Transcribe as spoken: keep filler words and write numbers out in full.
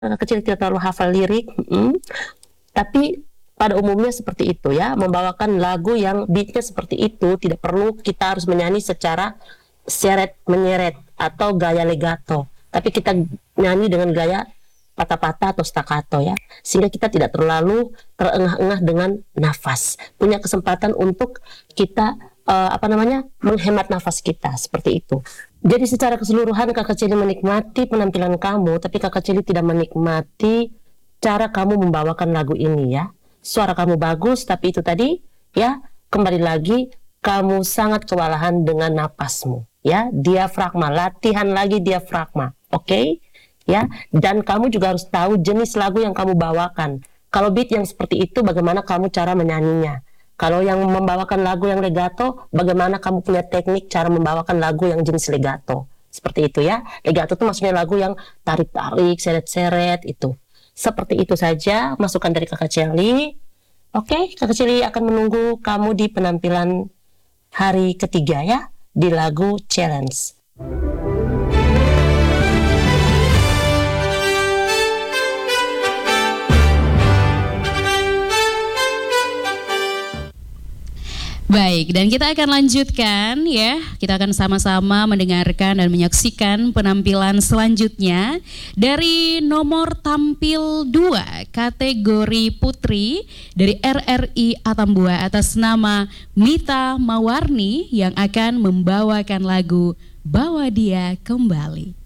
Anak kecil tidak terlalu hafal lirik, mhm, tapi pada umumnya seperti itu ya, membawakan lagu yang beat-nya seperti itu, tidak perlu kita harus menyanyi secara seret-menyeret atau gaya legato, tapi kita nyanyi dengan gaya patah-patah atau staccato ya, sehingga kita tidak terlalu terengah-engah dengan nafas, punya kesempatan untuk kita uh, apa namanya menghemat nafas kita, seperti itu. Jadi secara keseluruhan Kakak Celi menikmati penampilan kamu, tapi Kakak Celi tidak menikmati cara kamu membawakan lagu ini ya. Suara kamu bagus, tapi itu tadi ya, kembali lagi kamu sangat kewalahan dengan napasmu ya, diafragma, latihan lagi diafragma, oke? Okay? Ya, dan kamu juga harus tahu jenis lagu yang kamu bawakan. Kalau beat yang seperti itu, bagaimana kamu cara menyanyinya? Kalau yang membawakan lagu yang legato, bagaimana kamu punya teknik cara membawakan lagu yang jenis legato? Seperti itu ya. Legato itu maksudnya lagu yang tarik-tarik, seret-seret itu. Seperti itu saja masukan dari Kakak Celi. Oke, Kakak Celi akan menunggu kamu di penampilan hari ketiga ya, di lagu Challenge. Baik, dan kita akan lanjutkan ya. Kita akan sama-sama mendengarkan dan menyaksikan penampilan selanjutnya dari nomor tampil dua kategori putri dari R R I Atambua atas nama Mita Mawarni yang akan membawakan lagu Bawa Dia Kembali.